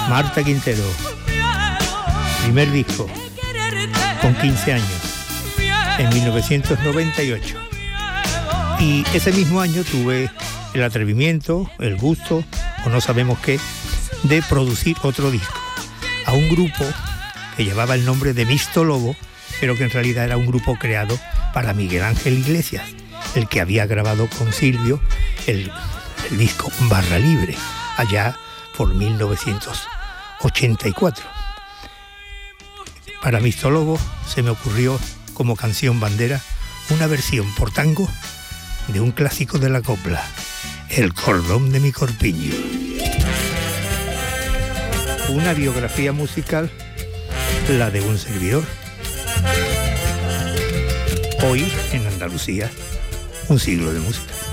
Marta Quintero, primer disco, con 15 años, en 1998. Y ese mismo año tuve el atrevimiento, el gusto, o no sabemos qué, de producir otro disco a un grupo que llevaba el nombre de Mixto Lobo, pero que en realidad era un grupo creado para Miguel Ángel Iglesias, el que había grabado con Silvio el disco Barra Libre, allá por 1984. Para Mixto Lobo se me ocurrió como canción bandera una versión por tango de un clásico de la copla, El cordón de mi corpiño. Una biografía musical, la de un servidor. Hoy, en Andalucía, un siglo de música.